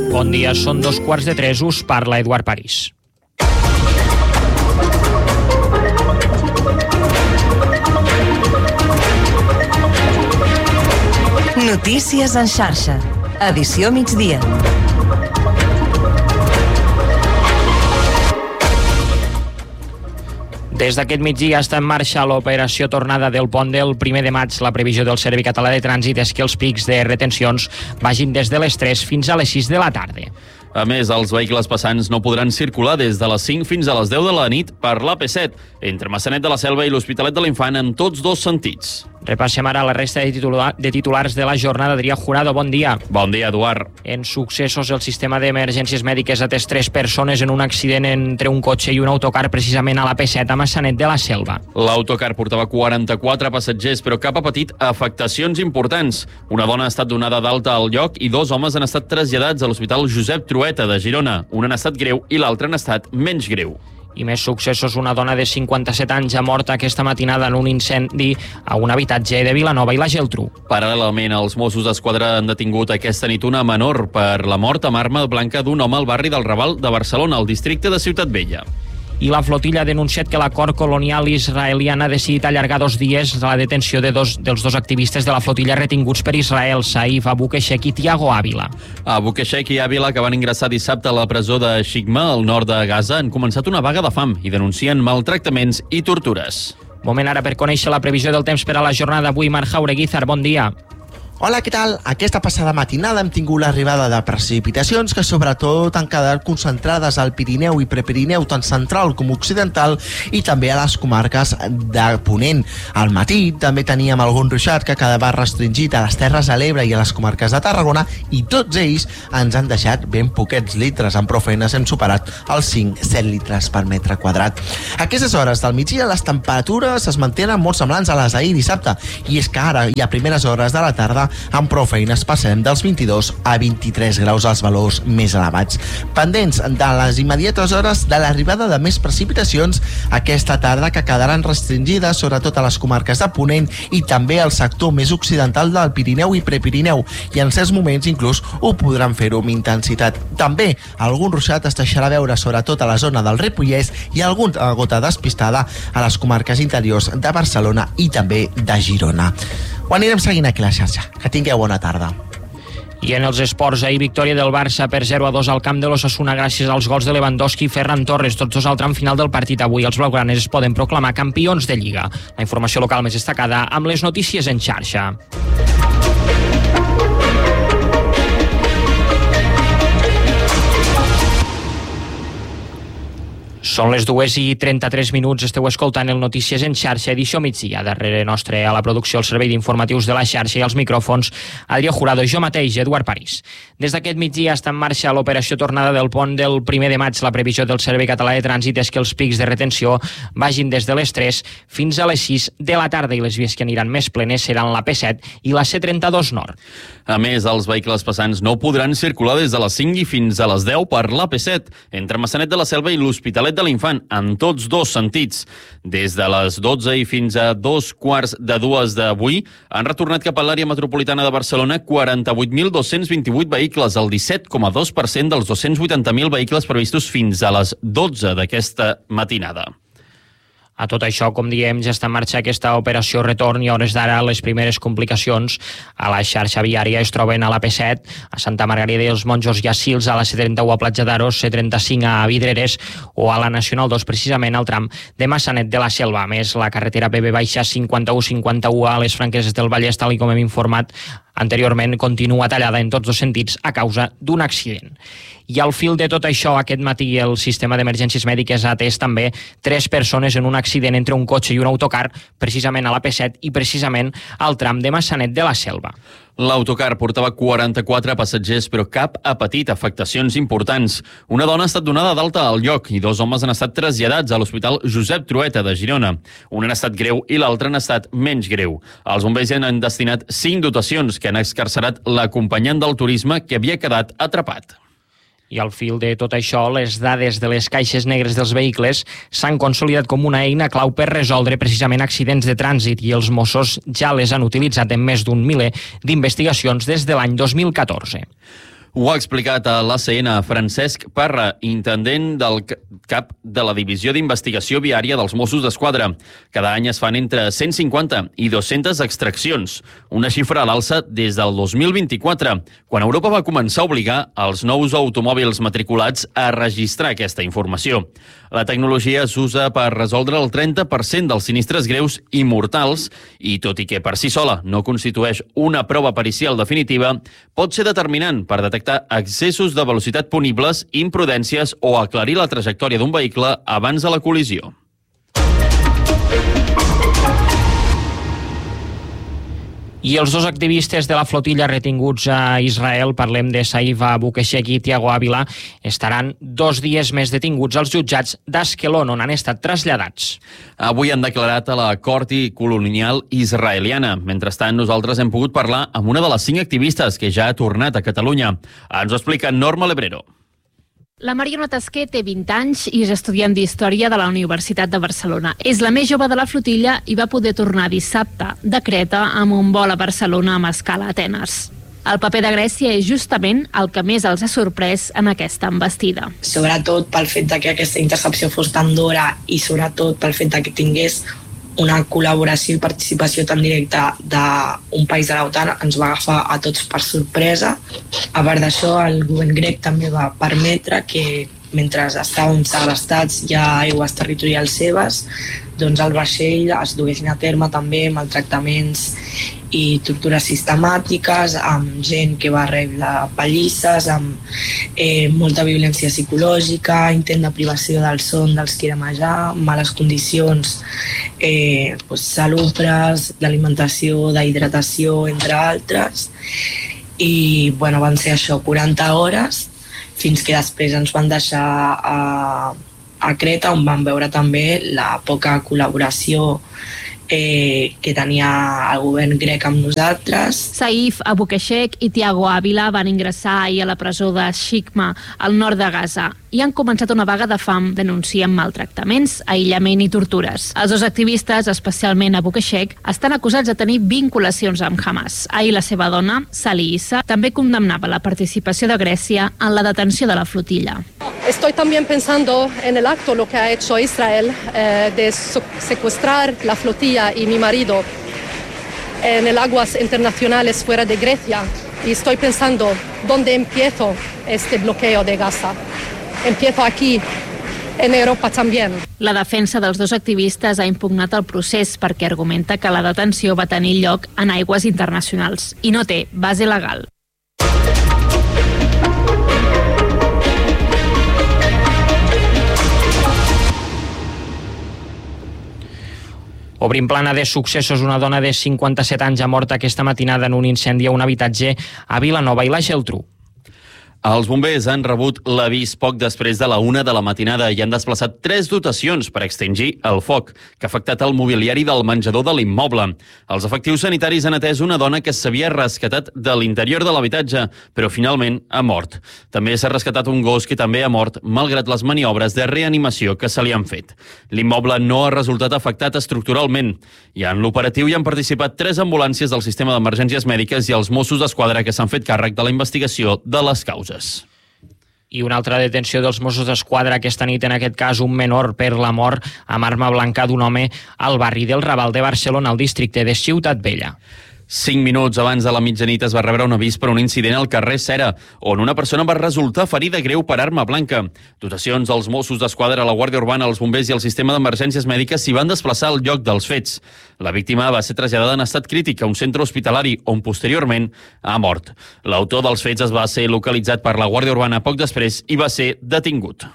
Bon dia, són 2:15, us parla Eduard París. Notícies en xarxa. Edició migdia. Des d'aquest migdia està en marxa l'operació tornada del pont del 1 de maig. La previsió del Servei Català de Trànsit és que els pics de retencions vagin des de les 3 fins a les 6 de la tarda. A més, els vehicles passants no podran circular des de les 5 fins a les 10 de la nit per l'AP7, entre Maçanet de la Selva i l'Hospitalet de l'Infant en tots dos sentits. Repassem ara la resta de titulars de la jornada. Adrià Jurado, bon dia. Bon dia, Eduard. En successos, el sistema d'emergències mèdiques ha atès 3 persones en un accident entre un cotxe i un autocar precisament a l'AP7 a Maçanet de la Selva. L'autocar portava 44 passatgers, però cap ha patit afectacions importants. Una dona ha estat donada d'alta al lloc i 2 homes han estat traslladats a l'Hospital Josep Trueta de Girona. Un en estat greu i l'altre en estat menys greu. I més successos, una dona de 57 anys ha mort aquesta matinada en un incendi a un habitatge de Vilanova i la Geltrú. Paral·lelament, els Mossos d'Esquadra han detingut aquesta nit una menor per la mort amb arma blanca d'un home al barri del Raval de Barcelona, al districte de Ciutat Vella. I la flotilla ha denunciat que la cort colonial israeliana ha decidit allargar 2 dies la detenció dels dos activistes de la flotilla retinguts per Israel, Saif Abu Keshek i Tiago Ávila. Abu Keshek i Ávila, que van ingressar dissabte a la presó de Shikma, al nord de Gaza, han començat una vaga de fam i denuncien maltractaments i tortures. Moment ara per conèixer la previsió del temps per a la jornada d'avui. Marc Jaureguizar, bon dia. Hola, què tal? Aquesta passada matinada hem tingut l'arribada de precipitacions que sobretot han quedat concentrades al Pirineu i Prepirineu, tant central com occidental, i també a les comarques de Ponent. Al matí també teníem algun ruixat que quedava restringit a les Terres de l'Ebre i a les comarques de Tarragona, i tots ells ens han deixat ben poquets litres. En prou feines hem superat els 5-7 litres per metre quadrat. A aquestes hores del migdia les temperatures es mantenen molt semblants a les d'ahir dissabte, i és que ara i a primeres hores de la tarda amb prou feines passem dels 22 a 23 graus als valors més elevats. Pendents de les immediates hores de l'arribada de més precipitacions aquesta tarda, que quedaran restringides sobretot a les comarques de Ponent i també al sector més occidental del Pirineu i Prepirineu, i en certs moments inclús ho podran fer-ho amb intensitat. També algun ruixat es deixarà veure sobretot a la zona del Ripollès i alguna gota despistada a les comarques interiors de Barcelona i també de Girona. Ho anirem seguint aquí a la xarxa. Que tingueu bona tarda. I en els esports, ahir victòria del Barça per 0-2 al camp de l'Osasuna gràcies als gols de Lewandowski i Ferran Torres, tots dos al tram final del partit. Avui els blaugranes es poden proclamar campions de Lliga. La informació local més destacada amb les notícies en xarxa. Són les 2:33, esteu escoltant el Notícies en xarxa, edició migdia. Darrere nostre a la producció, el servei d'informatius de la xarxa, i als micròfons, Adrià Jurado i jo mateix, Eduard París. Des d'aquest migdia està en marxa l'operació tornada del pont del 1 de maig. La previsió del Servei Català de Trànsit és que els pics de retenció vagin des de les 3 fins a les 6 de la tarda, i les vies que aniran més plenes seran la P7 i la C32 Nord. A més, els vehicles passants no podran circular des de les 5 i fins a les 10 per l'AP7, entre Maçanet de la Selva i l'Hospitalet de l'Infant, en tots dos sentits. Des de les 12 i fins a 2:15 d'avui han retornat cap a l'àrea metropolitana de Barcelona 48.228 vehicles, el 17,2% dels 280.000 vehicles previstos fins a les 12 d'aquesta matinada. A tot això, com diem, ja està en marxa aquesta operació retorn, i a hores d'ara les primeres complicacions a la xarxa viària es troben a la P7, a Santa Margarida i els Monjos i a Sils, a la C31 a Platja d'Aros, C35 a Vidreres o a la Nacional 2, precisament al tram de Maçanet de la Selva. A més, la carretera BB-51 a les Franqueses del Vallès, tal com hem informat anteriorment, continua tallada en tots dos sentits a causa d'un accident. I al fil de tot això, aquest matí el sistema d'emergències mèdiques ha atès també 3 persones en un accident entre un cotxe i un autocar, precisament a la P7 i precisament al tram de Maçanet de la Selva. L'autocar portava 44 passatgers, però cap ha patit afectacions importants. Una dona ha estat donada d'alta al lloc i 2 homes han estat traslladats a l'Hospital Josep Trueta de Girona. Un en estat greu i l'altre en estat menys greu. Els bombers ja han destinat 5 dotacions que han excarcerat l'acompanyant del turisme que havia quedat atrapat. I al fil de tot això, les dades de les caixes negres dels vehicles s'han consolidat com una eina clau per resoldre precisament accidents de trànsit, i els Mossos ja les han utilitzat en més d'un miler d'investigacions des de l'any 2014. Ho ha explicat a l'ACN Francesc Parra, intendent del cap de la Divisió d'Investigació Viària dels Mossos d'Esquadra. Cada any es fan entre 150 i 200 extraccions, una xifra a l'alça des del 2024, quan Europa va començar a obligar els nous automòbils matriculats a registrar aquesta informació. La tecnologia s'usa per resoldre el 30% dels sinistres greus i mortals i, tot i que per si sola no constitueix una prova pericial definitiva, pot ser determinant per detectar excessos de velocitat punibles, imprudències o aclarir la trajectòria d'un vehicle abans de la col·lisió. I els dos activistes de la flotilla retinguts a Israel, parlem de Saif Abukeshek i Tiago Ávila, estaran 2 dies més detinguts als jutjats d'Askelon, on han estat traslladats. Avui han declarat a la Cort Colonial israeliana. Mentrestant, nosaltres hem pogut parlar amb una de les 5 activistes que ja ha tornat a Catalunya. Ens ho explica Norma Lebrero. La Mariona Tasquer té 20 anys i és estudiant d'Història de la Universitat de Barcelona. És la més jove de la flotilla i va poder tornar dissabte de Creta amb un vol a Barcelona amb escala a Atenes. El paper de Grècia és justament el que més els ha sorprès en aquesta envestida. Sobretot pel fet que aquesta intercepció fos tan d'hora i sobretot pel fet que tingués una col·laboració i participació tan directa d'un país de l'OTAN ens va agafar a tots per sorpresa. A part d'això, el govern grec també va permetre que mentre estàvem segrestats ja a aigües territorials seves, doncs el vaixell es duguessin a terme també maltractaments i tortures sistemàtiques, amb gent que va rebre pallisses, amb molta violència psicològica, intent de privació del son dels que érem allà, males condicions salubres, d'alimentació, d'hidratació, entre altres. I van ser això, 40 hores, fins que després ens van deixar a Creta, on vam veure també la poca col·laboració que tenia el govern grec amb nosaltres. Saif Abukeshek i Tiago Ávila van ingressar ahir a la presó de Shikma, al nord de Gaza, i han començat una vaga de fam denunciant maltractaments, aïllament i tortures. Els dos activistes, especialment Abukeshek, estan acusats de tenir vinculacions amb Hamas. Ahir la seva dona, Sali Issa, també condemnava la participació de Grècia en la detenció de la flotilla. Estoy también pensando en el acto lo que ha hecho Israel de secuestrar la flotilla y mi marido en el aguas internacionales fuera de Grecia. Y estoy pensando, ¿dónde empiezo este bloqueo de Gaza? Empiezo aquí, en Europa también. La defensa dels dos activistes ha impugnat el procés perquè argumenta que la detenció va tenir lloc en aigües internacionals i no té base legal. Obrim plana de successos. Una dona de 57 anys ha mort aquesta matinada en un incendi a un habitatge a Vilanova i la Geltrú. Els bombers han rebut l'avís poc després de la 1 de la matinada i han desplaçat 3 dotacions per extingir el foc, que ha afectat el mobiliari del menjador de l'immoble. Els efectius sanitaris han atès una dona que s'havia rescatat de l'interior de l'habitatge, però finalment ha mort. També s'ha rescatat un gos que també ha mort, malgrat les maniobres de reanimació que se li han fet. L'immoble no ha resultat afectat estructuralment, i en l'operatiu hi han participat 3 ambulàncies del sistema d'emergències mèdiques i els Mossos d'Esquadra, que s'han fet càrrec de la investigació de les causes. I una altra detenció dels Mossos d'Esquadra aquesta nit, en aquest cas un menor per la mort amb arma blanca d'un home al barri del Raval de Barcelona, al districte de Ciutat Vella. 5 minuts abans de la mitjanit es va rebre un avís per un incident al carrer Cera, on una persona va resultar ferida greu per arma blanca. Dotacions dels Mossos d'Esquadra, la Guàrdia Urbana, els bombers i el sistema d'emergències mèdiques s'hi van desplaçar al lloc dels fets. La víctima va ser traslladada en estat crític a un centre hospitalari, on posteriorment ha mort. L'autor dels fets es va ser localitzat per la Guàrdia Urbana poc després i va ser detingut.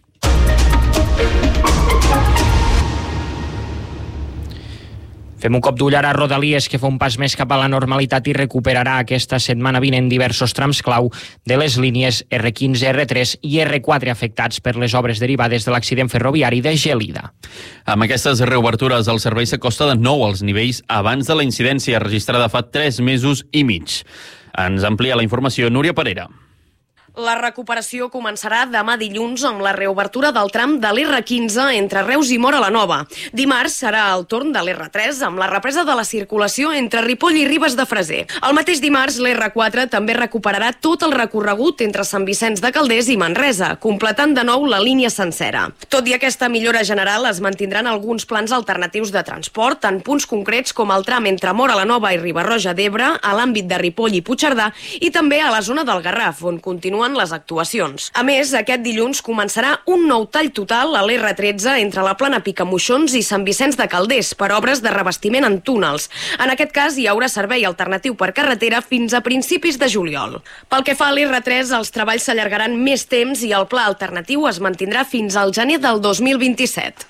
Fem un cop d'ull ara a Rodalies, que fa un pas més cap a la normalitat i recuperarà aquesta setmana vinent diversos trams clau de les línies R15, R3 i R4 afectats per les obres derivades de l'accident ferroviari de Gelida. Amb aquestes reobertures, el servei s'acosta de nou als nivells abans de la incidència registrada fa 3 mesos i mig. Ens amplia la informació Núria Parera. La recuperació començarà demà dilluns amb la reobertura del tram de l'R15 entre Reus i Móra la Nova. Dimarts serà el torn de l'R3 amb la represa de la circulació entre Ripoll i Ribes de Freser. El mateix dimarts, l'R4 també recuperarà tot el recorregut entre Sant Vicenç de Calders i Manresa, completant de nou la línia sencera. Tot i aquesta millora general, es mantindran alguns plans alternatius de transport en punts concrets com el tram entre Móra la Nova i Riba-roja d'Ebre, a l'àmbit de Ripoll i Puigcerdà i també a la zona del Garraf, on continuen les actuacions. A més, aquest dilluns començarà un nou tall total a l'R13 entre la plana Picamoixons i Sant Vicenç de Calders per obres de revestiment en túnels. En aquest cas, hi haurà servei alternatiu per carretera fins a principis de juliol. Pel que fa a l'R3, els treballs s'allargaran més temps i el pla alternatiu es mantindrà fins al gener del 2027.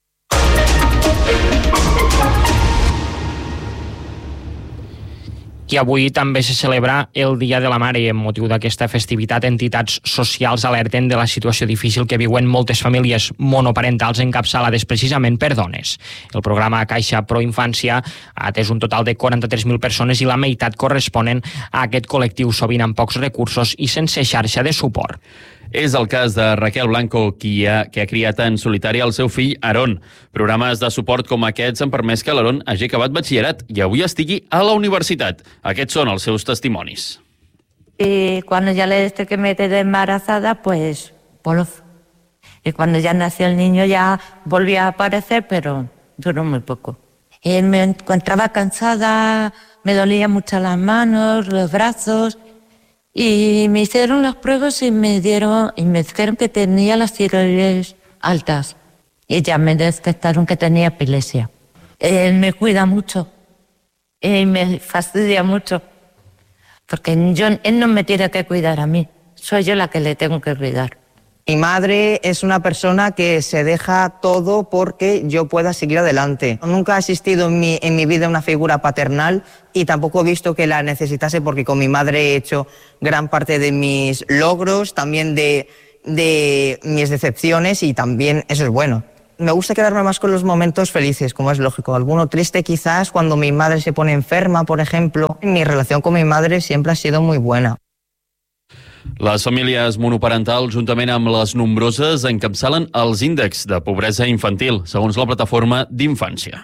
I avui també se celebra el Dia de la Mare i amb motiu d'aquesta festivitat entitats socials alerten de la situació difícil que viuen moltes famílies monoparentals encapçalades precisament per dones. El programa Caixa Pro Infància ha atès un total de 43.000 persones i la meitat corresponen a aquest col·lectiu, sovint amb pocs recursos i sense xarxa de suport. És el cas de Raquel Blanco, que ha criat en solitari el seu fill Aaron. Programes de suport com aquests han permès que l'Aaron hagi acabat batxillerat i avui estigui a la universitat. Aquests són els seus testimonis. Y cuando ya desde que me quedé embarazada, pues polof. Y cuando ya nació el niño ya volvió a aparecer, pero duró muy poco. Y me encontraba cansada, me dolían mucho las manos, los brazos. Y me hicieron las pruebas y me dijeron que tenía las tiroides altas. Y ya me detectaron que tenía epilepsia. Él me cuida mucho. Y me fastidia mucho. Porque él no me tiene que cuidar a mí. Soy yo la que le tengo que cuidar. Mi madre es una persona que se deja todo porque yo pueda seguir adelante. Nunca ha existido en mi vida una figura paternal y tampoco he visto que la necesitase porque con mi madre he hecho gran parte de mis logros, también de mis decepciones y también eso es bueno. Me gusta quedarme más con los momentos felices, como es lógico. Alguno triste quizás cuando mi madre se pone enferma, por ejemplo. Mi relación con mi madre siempre ha sido muy buena. Les famílies monoparentals, juntament amb les nombroses, encapçalen els índexs de pobresa infantil, segons la plataforma d'Infància.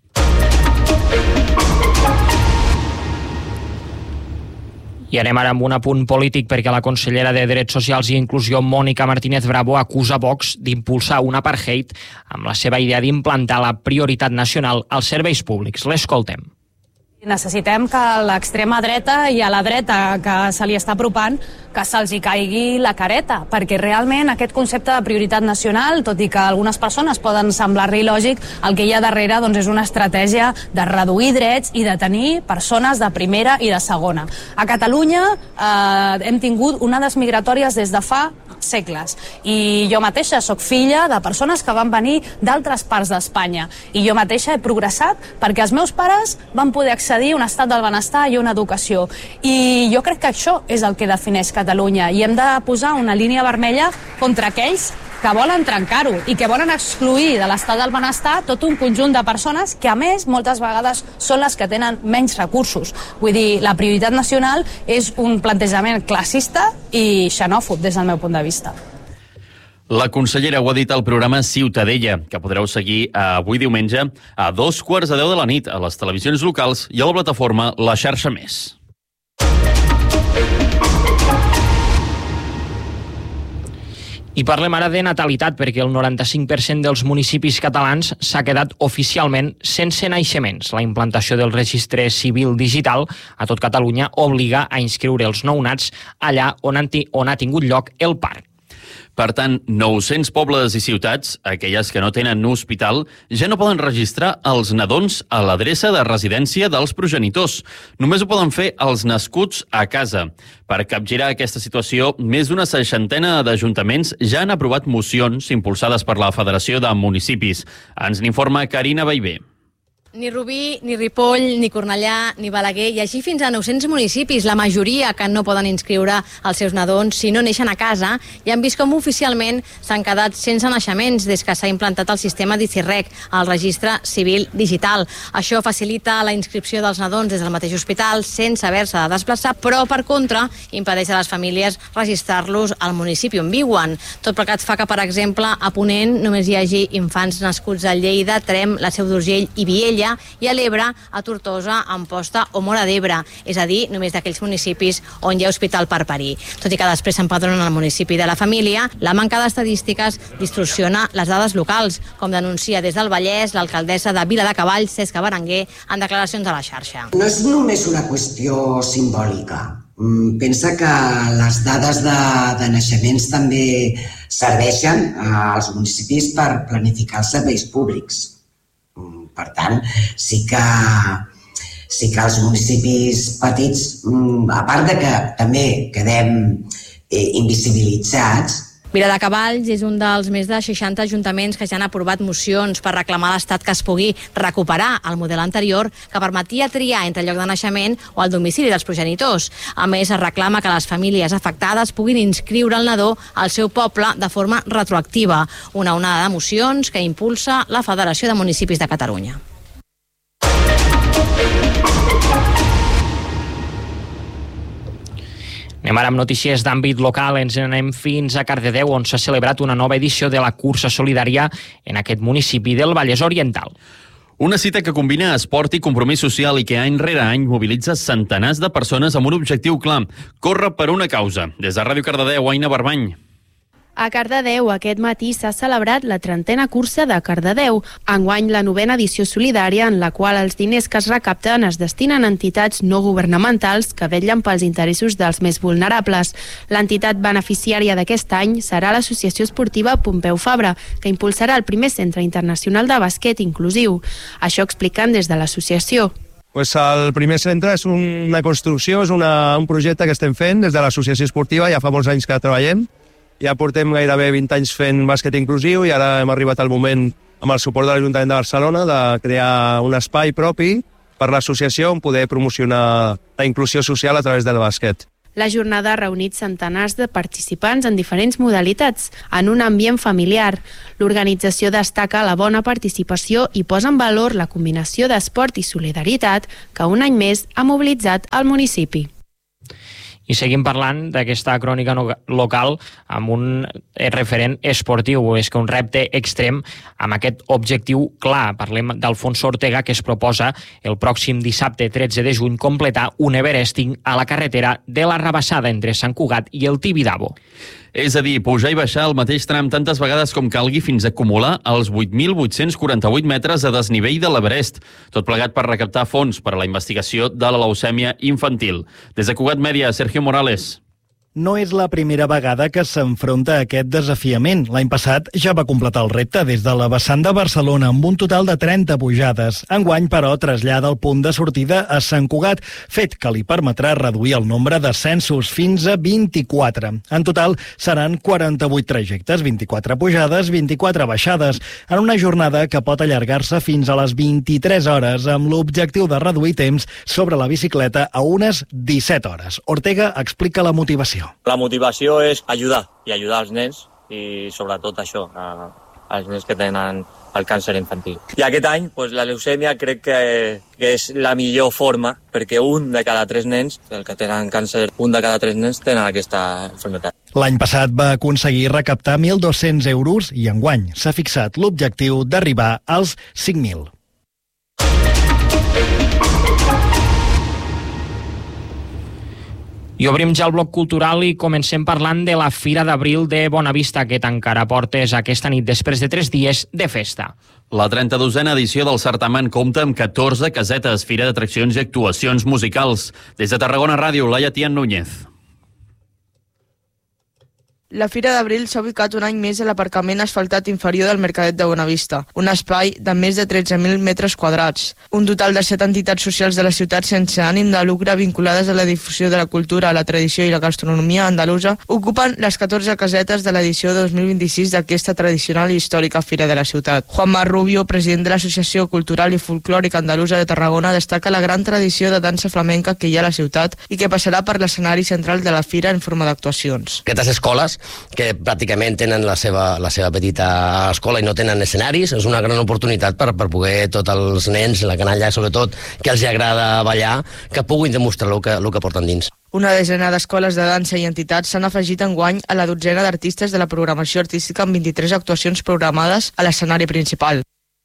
I anem ara amb un apunt polític perquè la consellera de Drets Socials i Inclusió, Mònica Martínez Bravo, acusa Vox d'impulsar un apartheid amb la seva idea d'implantar la prioritat nacional als serveis públics. L'escoltem. Necessitem que l'extrema dreta i a la dreta que se li està apropant que se'ls hi caigui la careta, perquè realment aquest concepte de prioritat nacional, tot i que algunes persones poden semblar-li lògic, el que hi ha darrere doncs, és una estratègia de reduir drets i de tenir persones de primera i de segona. A Catalunya hem tingut onades migratòries des de fa segles i jo mateixa sóc filla de persones que van venir d'altres parts d'Espanya i jo mateixa he progressat perquè els meus pares van poder accedir a un estat del benestar i una educació i jo crec que això és el que defineix Catalunya i hem de posar una línia vermella contra aquells que volen trencar-ho i que volen excluir de l'estat del benestar tot un conjunt de persones que, a més, moltes vegades són les que tenen menys recursos. Vull dir, la prioritat nacional és un plantejament classista i xenòfob des del meu punt de vista. La consellera ho ha dit al programa Ciutadella, que podreu seguir avui diumenge a 2:15 de la nit a les televisions locals i a la plataforma La Xarxa Més. I parlem ara de natalitat, perquè el 95% dels municipis catalans s'ha quedat oficialment sense naixements. La implantació del registre civil digital a tot Catalunya obliga a inscriure els nounats allà on ha tingut lloc el part. Per tant, 900 pobles i ciutats, aquelles que no tenen hospital, ja no poden registrar els nadons a l'adreça de residència dels progenitors. Només ho poden fer els nascuts a casa. Per capgirar aquesta situació, més d'una 60 d'ajuntaments ja han aprovat mocions impulsades per la Federació de Municipis. Ens n'informa Carina Baivé. Ni Rubí, ni Ripoll, ni Cornellà, ni Balaguer, i així fins a 900 municipis, la majoria que no poden inscriure els seus nadons si no neixen a casa, i han vist com oficialment s'han quedat sense naixements des que s'ha implantat el sistema d'ICIRREC, el registre civil digital. Això facilita la inscripció dels nadons des del mateix hospital sense haver-se de desplaçar, però per contra impedeix a les famílies registrar-los al municipi on viuen. Tot plegat fa que, per exemple, a Ponent només hi hagi infants nascuts a Lleida, Tremp, la Seu d'Urgell i Viella, i a l'Ebre, a Tortosa, Amposta o Móra d'Ebre, és a dir, només d'aquells municipis on hi ha hospital per parir. Tot i que després s'empadronen al municipi de la família, la manca d'estadístiques distorsiona les dades locals, com denuncia des del Vallès l'alcaldessa de Viladecavalls, Cesca Berenguer, en declaracions a la xarxa. No és només una qüestió simbòlica. Pensa que les dades de naixements també serveixen als municipis per planificar els serveis públics. Per tant, sí que els municipis petits, a part de que també quedem invisibilitzats, Viladecavalls és un dels més de 60 ajuntaments que ja han aprovat mocions per reclamar a l'Estat que es pugui recuperar el model anterior que permetia triar entre el lloc de naixement o el domicili dels progenitors. A més, es reclama que les famílies afectades puguin inscriure el nadó al seu poble de forma retroactiva, una onada de mocions que impulsa la Federació de Municipis de Catalunya. Anem ara amb notícies d'àmbit local. Ens anem fins a Cardedeu, on s'ha celebrat una nova edició de la cursa solidària en aquest municipi del Vallès Oriental. Una cita que combina esport i compromís social i que any rere any mobilitza centenars de persones amb un objectiu clar: córrer per una causa. Des de Ràdio Cardedeu, Aina Barbany. A Cardedeu aquest matí s'ha celebrat la 30a cursa de Cardedeu, enguany la 9a edició solidària en la qual els diners que es recapten es destinen a entitats no governamentals que vetllen pels interessos dels més vulnerables. L'entitat beneficiària d'aquest any serà l'Associació Esportiva Pompeu Fabra, que impulsarà el primer centre internacional de bàsquet inclusiu. Això expliquen des de l'associació. El primer centre és una construcció, és un projecte que estem fent des de l'Associació Esportiva, ja fa molts anys que treballem. Ja portem gairebé 20 anys fent bàsquet inclusiu i ara hem arribat al moment, amb el suport de l'Ajuntament de Barcelona, de crear un espai propi per l'associació on poder promocionar la inclusió social a través del bàsquet. La jornada ha reunit centenars de participants en diferents modalitats, en un ambient familiar. L'organització destaca la bona participació i posa en valor la combinació d'esport i solidaritat que un any més ha mobilitzat el municipi. I seguim parlant d'aquesta crònica local amb un referent esportiu. És que un repte extrem amb aquest objectiu clar. Parlem d'Alfonso Ortega, que es proposa el pròxim dissabte 13 de juny completar un everesting a la carretera de la Rabassada entre Sant Cugat i el Tibidabo. És a dir, pujar i baixar el mateix tram tantes vegades com calgui fins a acumular els 8.848 metres de desnivell de l'Everest. Tot plegat per recaptar fons per a la investigació de la leucèmia infantil. Des de Cugat Mèdia, Sergio Morales. No és la primera vegada que s'enfronta a aquest desafiament. L'any passat ja va completar el repte des de la vessant de Barcelona amb un total de 30 pujades. Enguany, però, trasllada el punt de sortida a Sant Cugat, fet que li permetrà reduir el nombre d'ascensos fins a 24. En total, seran 48 trajectes, 24 pujades, 24 baixades, en una jornada que pot allargar-se fins a les 23 hores, amb l'objectiu de reduir temps sobre la bicicleta a unes 17 hores. Ortega explica la motivació. La motivació és ajudar als nens i sobretot això, als nens que tenen el càncer infantil. I aquest any la leucèmia crec que és la millor forma perquè un de cada 3 nens, el que tenen càncer, un de cada 3 nens tenen aquesta malaltia. L'any passat va aconseguir recaptar 1.200 euros i enguany s'ha fixat l'objectiu d'arribar als 5.000. I obrim ja el bloc cultural i comencem parlant de la Fira d'Abril de Bonavista, que tancarà portes aquesta nit després de 3 dies de festa. La 32a edició del certamen compta amb 14 casetes, fira d'atraccions i actuacions musicals. Des de Tarragona Ràdio, Laia Tian Núñez. La Fira d'Abril s'ha ubicat un any més a l'aparcament asfaltat inferior del Mercadet de Bonavista, un espai de més de 13.000 metres quadrats. Un total de 7 entitats socials de la ciutat sense ànim de lucre vinculades a la difusió de la cultura, la tradició i la gastronomia andalusa ocupen les 14 casetes de l'edició 2026 d'aquesta tradicional i històrica Fira de la ciutat. Juanma Rubio, president de l'Associació Cultural i Folclòrica Andalusa de Tarragona, destaca la gran tradició de dansa flamenca que hi ha a la ciutat i que passarà per l'escenari central de la Fira en forma d'actuacions. Aquestes escoles que pràcticament tenen la seva petita escola i no tenen escenaris, és una gran oportunitat per poder tots els nens, la canalla sobretot, que els agrada ballar, que puguin demostrar el que porten dins. Una desena d'escoles de dansa i entitats s'han afegit enguany a la dotzena d'artistes de la programació artística amb 23 actuacions programades a l'escenari principal.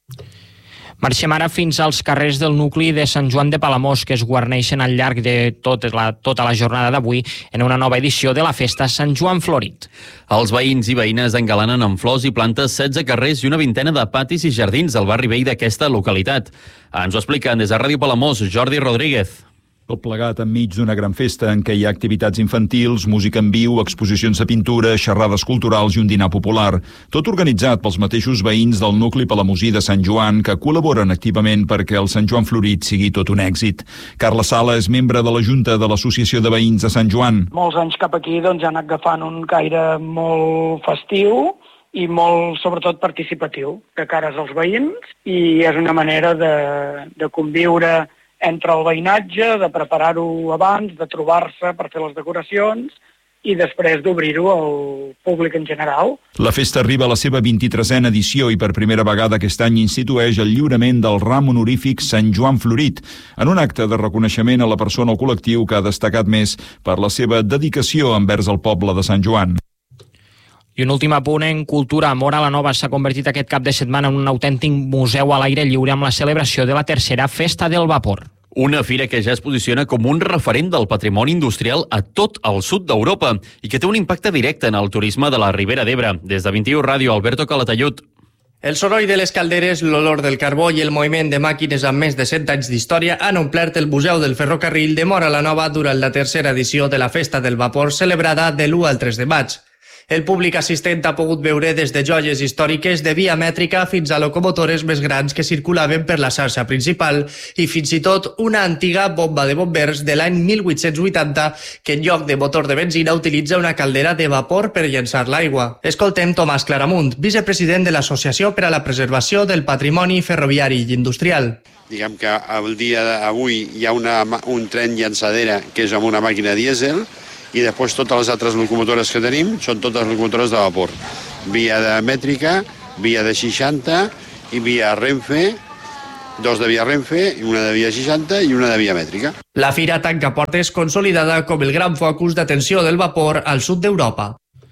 Marxem ara fins als carrers del nucli de Sant Joan de Palamós, que es guarneixen al llarg de tota la jornada d'avui en una nova edició de la festa Sant Joan Florit. Els veïns i veïnes engalanen amb flors i plantes 16 carrers i una vintena de patis i jardins del barri vell d'aquesta localitat. Ens ho expliquen des de Ràdio Palamós, Jordi Rodríguez. Tot plegat enmig d'una gran festa en què hi ha activitats infantils, música en viu, exposicions de pintura, xerrades culturals i un dinar popular. Tot organitzat pels mateixos veïns del nucli palamosí de Sant Joan que col·laboren activament perquè el Sant Joan Florit sigui tot un èxit. Carla Sala és membre de la Junta de l'Associació de Veïns de Sant Joan. Molts anys cap aquí ja han anat agafant un caire molt festiu i molt, sobretot, participatiu de cares als veïns, i és una manera de conviure entre el veïnatge, de preparar-ho abans, de trobar-se per fer les decoracions i després d'obrir-ho al públic en general. La festa arriba a la seva 23a edició i per primera vegada aquest any institueix el lliurament del ram honorífic Sant Joan Florit, en un acte de reconeixement a la persona o col·lectiu que ha destacat més per la seva dedicació envers el poble de Sant Joan. I un últim apunt en cultura. Móra la Nova s'ha convertit aquest cap de setmana en un autèntic museu a l'aire lliure amb la celebració de la tercera Festa del Vapor. Una fira que ja es posiciona com un referent del patrimoni industrial a tot el sud d'Europa i que té un impacte directe en el turisme de la Ribera d'Ebre. Des de 21 Ràdio, Alberto Calatayud. El soroll de les calderes, l'olor del carbó i el moviment de màquines amb més de 100 anys d'història han omplert el Museu del Ferrocarril de Móra la Nova durant la tercera edició de la Festa del Vapor celebrada de l'1 al 3 de maig. El públic assistent ha pogut veure des de joies històriques de via mètrica fins a locomotores més grans que circulaven per la xarxa principal i fins i tot una antiga bomba de bombers de l'any 1880 que en lloc de motor de benzina utilitza una caldera de vapor per llençar l'aigua. Escoltem Tomàs Claramunt, vicepresident de l'Associació per a la Preservació del Patrimoni Ferroviari i Industrial. Diguem que el dia d'avui hi ha un tren llançadera que és amb una màquina dièsel, i després totes les altres locomotores que tenim són totes locomotores de vapor. Via de mètrica, via de 60 i via Renfe, 2 de via Renfe, una de via 60 i una de via mètrica. La fira tanca portes consolidada com el gran focus d'atenció del vapor al sud d'Europa.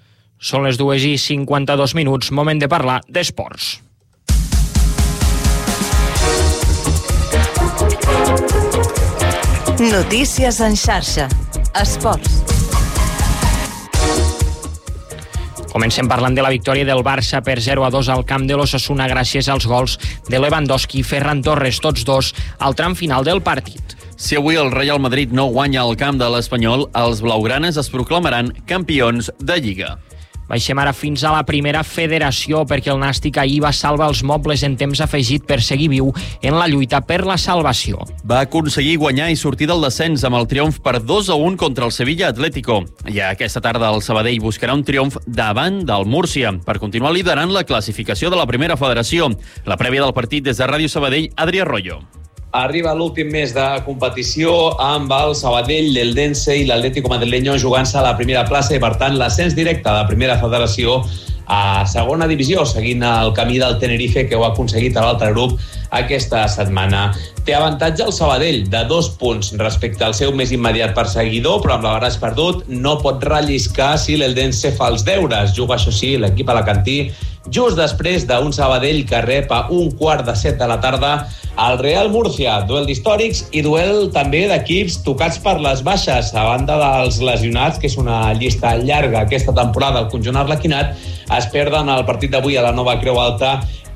Són les 2:52, moment de parlar d'esports. Notícies en xarxa. Esports. Comencem parlant de la victòria del Barça per 0-2 al camp de l'Osasuna gràcies als gols de Lewandowski i Ferran Torres, tots dos al tram final del partit. Si avui el Real Madrid no guanya al camp de l'Espanyol, els blaugranes es proclamaran campions de Lliga. Baixem ara fins a la primera federació perquè el Nàstic ahir va salvar els mobles en temps afegit per seguir viu en la lluita per la salvació. Va aconseguir guanyar i sortir del descens amb el triomf per 2-1 contra el Sevilla Atlético. I aquesta tarda el Sabadell buscarà un triomf davant del Múrcia per continuar liderant la classificació de la primera federació. La prèvia del partit des de Ràdio Sabadell, Adri Arroyo. Arriba l'últim mes de competició amb el Sabadell, l'Eldense i l'Atlético Madrileño jugant-se a la primera plaça i, per tant, l'ascens directe de la primera federació a segona divisió, seguint el camí del Tenerife, que ho ha aconseguit a l'altre grup aquesta setmana. Té avantatge el Sabadell de 2 punts respecte al seu més immediat perseguidor, però amb l'Avaràs perdut no pot relliscar si l'Eldense fa els deures. Juga, això sí, l'equip alacantí just després d'un Sabadell que rep a 6:45 de la tarda al Real Múrcia. Duel d'històrics i duel també d'equips tocats per les baixes. A banda dels lesionats, que és una llista llarga aquesta temporada, el conjunt arlequinat, es perden el partit d'avui a la Nova Creu Alta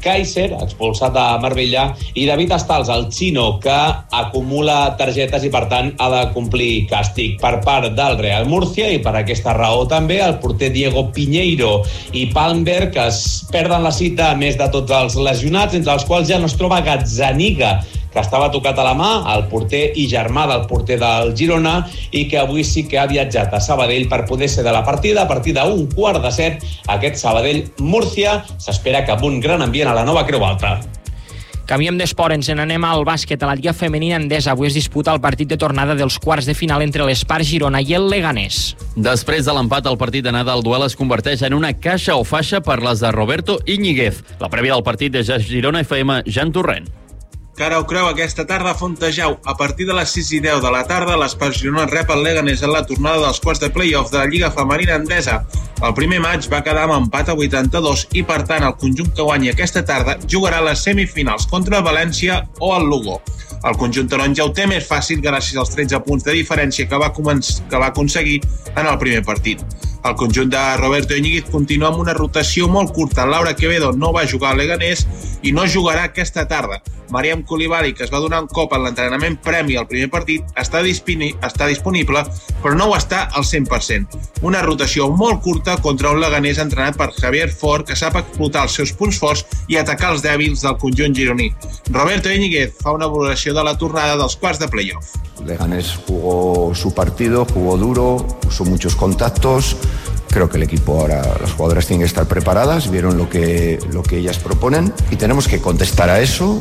Kaiser, expulsat a Marbella, i David Astals, el xino, que acumula targetes i, per tant, ha de complir càstig per part del Real Murcia, i per aquesta raó també el porter Diego Piñeiro i Palmberg, que es perden la cita, a més de tots els lesionats, entre els quals ja no es troba Gazzaniga, que estava tocat a la mà, el porter i germà del porter del Girona, i que avui sí que ha viatjat a Sabadell per poder ser de la partida a partir d'un 6:45. Aquest Sabadell-Múrcia s'espera que amb un gran ambient a la nova Creu Alta. Canviem d'esport, ens n'anem al bàsquet. A la Lliga Femenina Endesa avui es disputa el partit de tornada dels quarts de final entre l'Espar Girona i el Leganés. Després de l'empat, el partit d'anada al duel es converteix en una caixa o faixa per les de Roberto Íñiguez. La prèvia del partit des de Girona FM, Jan Torrent. Cara o creu aquesta tarda a Fontejau. A partir de les 6:10 de la tarda, l'Espar Girona rep el Leganés en la tornada dels quarts de play-off de la Lliga Femenina Endesa. El primer maig va quedar amb empat a 82 i, per tant, el conjunt que guanyi aquesta tarda jugarà les semifinals contra el València o el Lugo. El conjunt taronja ho té més fàcil gràcies als 13 punts de diferència que va aconseguir en el primer partit. El conjunt de Roberto Íñiguez continua amb una rotació molt curta. Laura Quevedo no va jugar al Leganés i no jugarà aquesta tarda. Mariam Coulibaly, que es va donar un cop en l'entrenament premi al primer partit, està disponible, però no ho està al 100%. Una rotació molt curta contra un Leganés entrenat per Javier Fort, que sap explotar els seus punts forts i atacar els dèbils del conjunt gironí. Roberto Íñiguez fa una valoració de la tornada dels quarts de play-off. Leganés jugó su partido, jugó duro, puso muchos contactos. Creo que el equipo ahora, las jugadoras tienen que estar preparadas, vieron lo que ellas proponen y tenemos que contestar a eso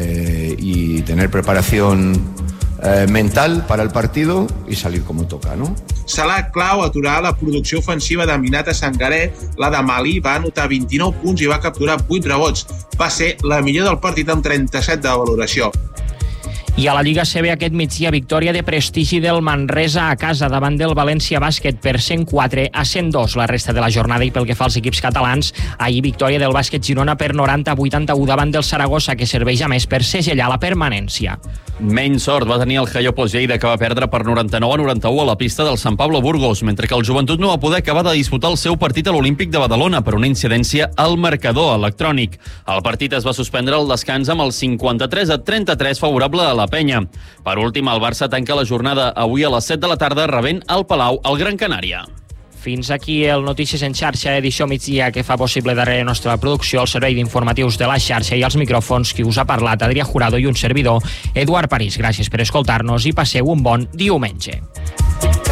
y tener preparación mental para el partido y salir como toca, ¿no? Serà clau aturar la producció ofensiva d'Aminata Sangaré. La de Mali va anotar 29 punts i va capturar 8 rebots. Va ser la millor del partit amb 37 de valoració. I a la Lliga CB aquest migdia, victòria de prestigi del Manresa a casa davant del València Bàsquet per 104-102 la resta de la jornada. I pel que fa als equips catalans, ahir victòria del Bàsquet Girona per 90-81 davant del Saragossa, que serveix a més per segellar la permanència. Menys sort va tenir el Jayopos Lleida, que va perdre per 99-91 a la pista del Sant Pablo Burgos, mentre que el Joventut no va poder acabar de disputar el seu partit a l'Olímpic de Badalona per una incidència al marcador electrònic. El partit es va suspendre al descans amb el 53-33 favorable a la penya. Per últim, el Barça tanca la jornada avui a les 7 de la tarda rebent al Palau el Gran Canària. Fins aquí el Notícies en xarxa, edició migdia, que fa possible darrere nostra producció, el servei d'informatius de la xarxa i els micròfons, qui us ha parlat, Adrià Jurado, i un servidor, Eduard París. Gràcies per escoltar-nos i passeu un bon diumenge.